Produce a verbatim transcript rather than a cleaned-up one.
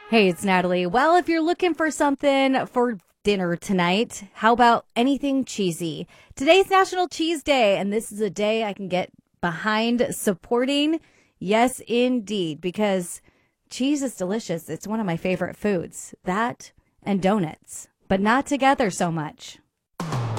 Hey, it's Natalie. Well, if you're looking for something for dinner tonight, how about anything cheesy? Today's National Cheese Day, and this is a day I can get behind supporting. Yes, indeed, because cheese is delicious. It's one of my favorite foods. That and donuts, but not together so much.